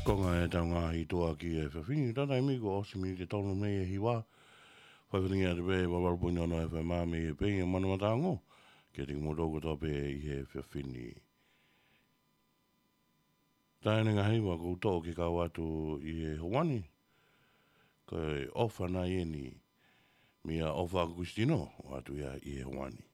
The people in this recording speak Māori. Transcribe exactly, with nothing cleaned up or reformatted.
konga e tau ngā hi toa ki e whawhini. Tata e mi ko osi mi te tono mei e hiwa. Whawhini a te pē, wawarapuni ana e whamami e pēngi e manamatango. Ke te kumotoko toa pē i he whawhini. Tāne ngā hiwa ko tō ki kau atu i e Hawani. Ko e ofa na ieni. Mia ofa Agustino o atu ia i e Hawani.